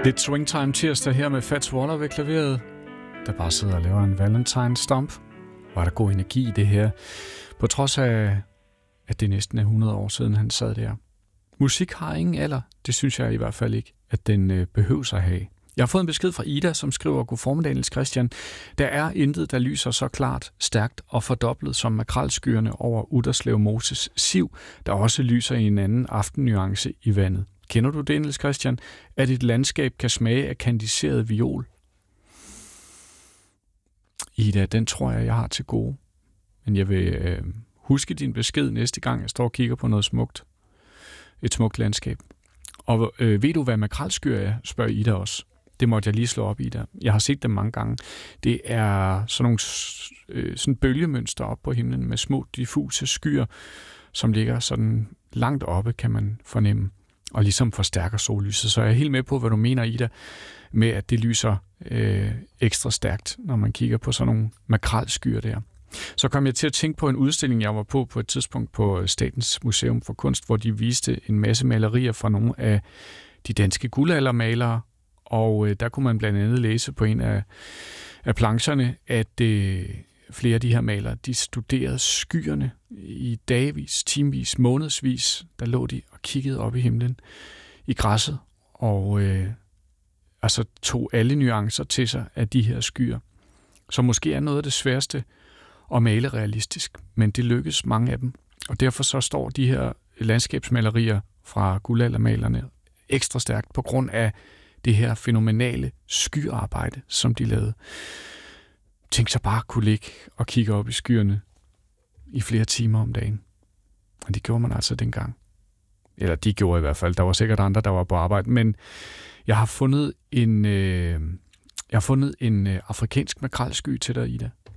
Lidt swingtime tirsdag her med Fats Waller ved klaveret, der bare sidder og laver en Valentine Stomp. Var der god energi i det her, på trods af, at det næsten er 100 år siden, han sad der. Musik har ingen alder, det synes jeg i hvert fald ikke, at den behøver at have. Jeg har fået en besked fra Ida, som skriver: God formiddag, Niels Christian. Der er intet, der lyser så klart, stærkt og fordoblet som makrelskyerne over Utterslev Moses siv, der også lyser i en anden aftennuance i vandet. Kender du det, Niels Christian? At et landskab kan smage af kandiseret viol? Ida, den tror jeg har til gode. Men jeg vil huske din besked næste gang, jeg står og kigger på noget smukt. Et smukt landskab. Og ved du, hvad makrelskyer er, spørger Ida også. Det måtte jeg lige slå op, Ida. Jeg har set dem mange gange. Det er sådan nogle sådan bølgemønster op på himlen med små diffuse skyer, som ligger sådan langt oppe, kan man fornemme, og ligesom forstærker sollyset. Så jeg er helt med på, hvad du mener, Ida, med at det lyser ekstra stærkt, når man kigger på sådan nogle makrelskyer der. Så kom jeg til at tænke på en udstilling, jeg var på et tidspunkt på Statens Museum for Kunst, hvor de viste en masse malerier fra nogle af de danske guldaldermalere, og der kunne man blandt andet læse på en af plancherne, at flere af de her malere, de studerede skyerne i dagevis, timevis, månedsvis. Der lå de og kiggede op i himlen i græsset, og altså tog alle nuancer til sig af de her skyer. Så måske er noget af det sværeste at male realistisk, men det lykkes mange af dem. Og derfor så står de her landskabsmalerier fra guldaldermalerne ekstra stærkt på grund af det her fænomenale skyarbejde, som de lavede. Tænk så bare at kunne ligge og kigge op i skyerne i flere timer om dagen. Og det gjorde man altså dengang. Eller de gjorde i hvert fald. Der var sikkert andre, der var på arbejde. Men jeg har fundet en afrikansk makrelsky til dig, Ida.